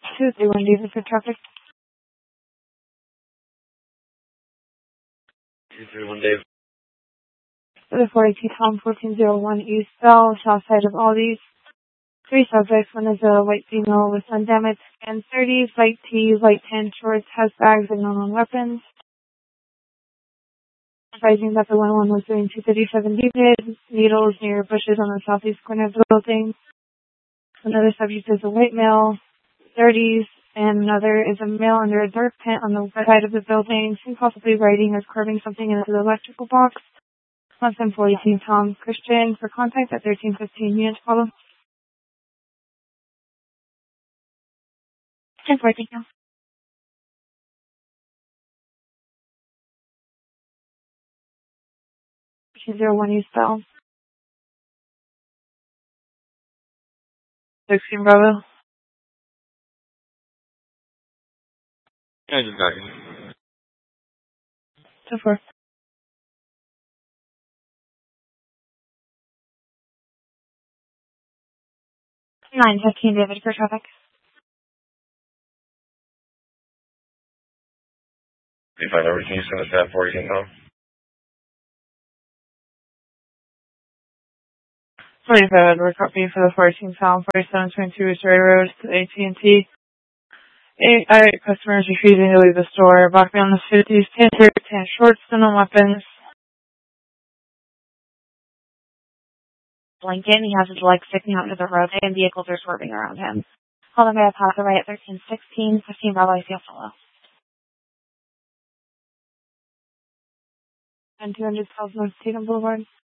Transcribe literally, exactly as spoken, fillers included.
two three one David for traffic. two three one David. For the forty-two Tom fourteen oh one East Bell, south side of Aldi's. Three subjects. One is a white female with undamaged skin thirties, light tee, light tan shorts, has bags and unknown weapons. Advising that the one one was doing two fifty-seven David, needles near bushes on the southeast corner of the building. Another subject is a white male, thirties, and another is a male under a dark tent on the west side of the building, seen possibly writing or carving something into the electrical box. Less than forty-two Tom Christian for contact at thirteen fifteen units follow. ten four, thank you. two zero one East Bell. sixteen Bravo. I just got you. ten four. nine fifteen David for traffic. If I never can you send us that fourteen Tom? twenty-five Edward copy for the fourteen Tom forty-seven twenty-two Easterly Road to A T and T. Eight irate customers refusing to leave the store. Walking on the fifties, tan shirt, tan shorts, and no weapons. Lincoln, he has his legs sticking out into the road and vehicles are swerving around him. Hold on, may I pass the right at thirteen sixteen, fifteen Bravo, I see a follow. And two hundred South North Tatum Boulevard.